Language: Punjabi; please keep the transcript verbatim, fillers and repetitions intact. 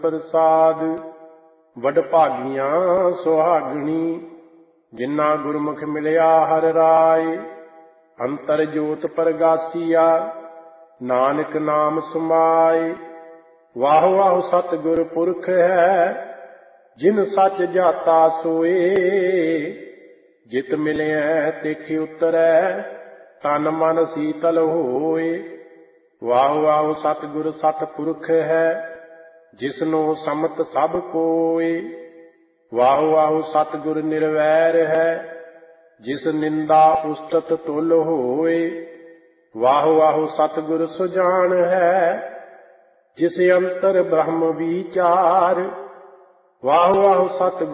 ਪ੍ਰਸਾਦ ਵਡ ਭਾਗੀਆਂ ਸੁਹਾਗਣੀ, ਜਿਨ੍ਹਾਂ ਗੁਰਮੁਖ ਮਿਲਿਆ ਹਰਿ ਰਾਏ। ਅੰਤਰ ਜੋਤ ਪ੍ਰਗਾਸੀਆ, ਨਾਨਕ ਨਾਮ ਸਮਾਏ। ਵਾਹ ਵਾਹ ਸਤਿਗੁਰ ਪੁਰਖ ਹੈ, ਜਿਨ ਸੱਚ ਜਾਤਾ ਸੋਏ। ਜਿਤ ਮਿਲਿਆ ਤਿਖ ਉਤਰੈ, ਤਨ ਮਨ ਸੀਤਲ ਹੋਏ। ਵਾਹ ਵਾਹ ਸਤਿਗੁਰ ਸਤਿਪੁਰਖ ਹੈ, ਜਿਸਨੂੰ ਸਮਤ ਸਭ ਕੋਏ। ਵਾਹ ਵਾਹ ਸਤਿਗੁਰ ਨਿਰਵੈਰ ਹੈ, ਜਿਸ ਨਿੰਦਾ ਉਸਤਤ ਤੁਲ ਹੋਏ। ਵਾਹ ਵਾਹ ਸਤਿਗੁਰ ਸੁਜਾਨ ਹੈ, ਜਿਸ ਅੰਤਰ ਬ੍ਰਹਮ ਵਿਚਾਰ। ਵਾਹ ਵਾਹ ਸਤਿਗੁਰ